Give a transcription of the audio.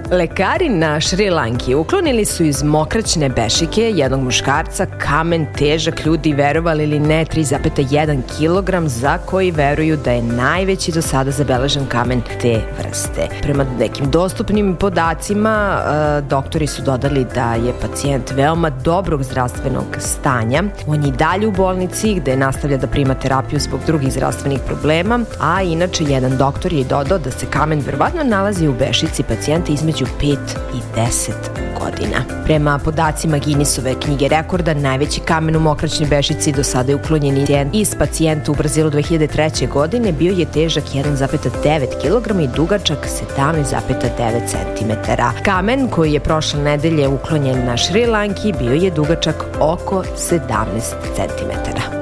Lekari na Šri Lanki uklonili su iz mokraćne bešike jednog muškarca kamen težak, ljudi verovali ili ne, 3,1 kg, za koji veruju da je najveći do sada zabeležen kamen te vrste. Prema nekim dostupnim podacima, doktori su dodali da je pacijent veoma dobrog zdravstvenog stanja. On je i dalje u bolnici gde nastavlja da prima terapiju zbog drugih zdravstvenih problema, a inače jedan doktor je dodao da se kamen verovatno nalazi u bešici pacijenta između 5 i 10 godina. Prema podacima Guinnessove knjige rekorda, najveći kamen u mokraćnoj bešici do sada je uklonjen iz pacijenta u Brazilu 2003. godine, bio je težak 1,9 kg i dugačak 17,9 cm. Kamen koji je prošle nedelje uklonjen na Šri Lanki bio je dugačak oko 17 cm.